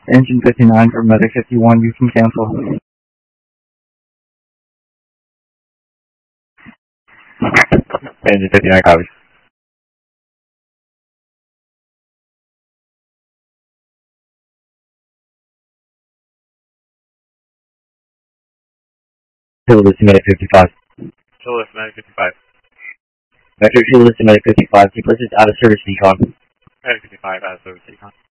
Engine 59 for Medic 51, you can cancel. Engine 59 copies. Fuel list to Medic 55. Fuel list to Medic 55. Vector fuel list to Medic 55. Keep listed out of service decon. Medic 55 out of service decon.